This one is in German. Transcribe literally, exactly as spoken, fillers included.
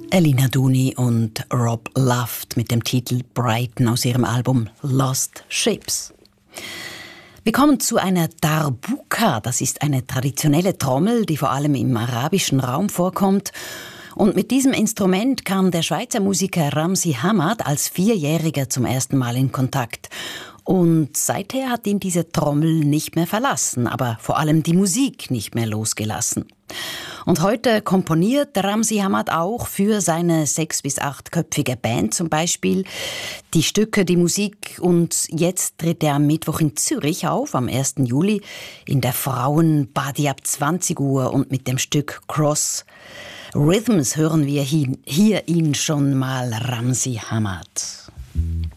Elina Duni und Rob Luft mit dem Titel Brighton aus ihrem Album Lost Ships. Wir kommen zu einer Darbuka. Das ist eine traditionelle Trommel, die vor allem im arabischen Raum vorkommt. Und mit diesem Instrument kam der Schweizer Musiker Ramzi Hamad als Vierjähriger zum ersten Mal in Kontakt. Und seither hat ihn diese Trommel nicht mehr verlassen, aber vor allem die Musik nicht mehr losgelassen. Und heute komponiert Ramzi Hamad auch für seine sechs- bis achtköpfige Band zum Beispiel die Stücke, die Musik. Und jetzt tritt er am Mittwoch in Zürich auf, am ersten Juli, in der Frauenbadi ab zwanzig Uhr. Und mit dem Stück Cross Rhythms hören wir hier ihn schon mal, Ramzi Hamad.